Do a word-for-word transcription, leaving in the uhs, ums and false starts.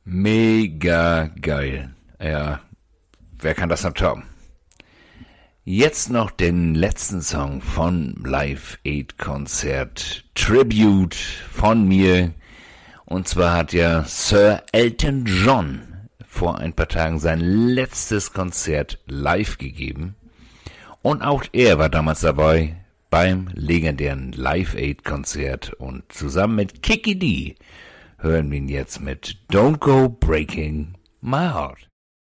Mega geil. Ja, wer kann das noch toppen? Jetzt noch den letzten Song von Live Aid Konzert Tribute von mir. Und zwar hat ja Sir Elton John vor ein paar Tagen sein letztes Konzert live gegeben. Und auch er war damals dabei beim legendären Live Aid Konzert. Und zusammen mit Kiki Dee hören wir ihn jetzt mit Don't Go Breaking My Heart.